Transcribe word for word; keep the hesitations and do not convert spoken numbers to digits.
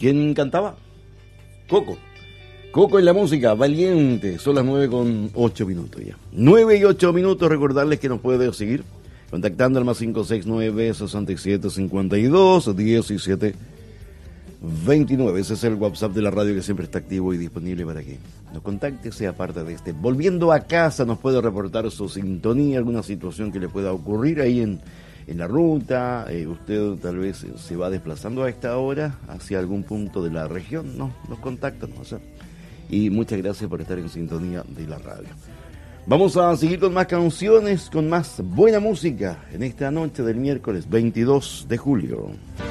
¿Quién cantaba? Coco. Coco en la música, Valiente. Son las nueve con ocho minutos ya. nueve y ocho minutos, recordarles que nos puede seguir contactando al más cinco seis nueve, seis siete, cinco dos, diecisiete veintinueve. Ese es el WhatsApp de la radio que siempre está activo y disponible para que nos contacte, sea parte de este. Volviendo a casa, nos puede reportar su sintonía, alguna situación que le pueda ocurrir ahí en, en la ruta. Eh, usted tal vez se va desplazando a esta hora hacia algún punto de la región. No, nos contacta, no sé. Y muchas gracias por estar en sintonía de la radio. Vamos a seguir con más canciones, con más buena música en esta noche del miércoles veintidós de julio.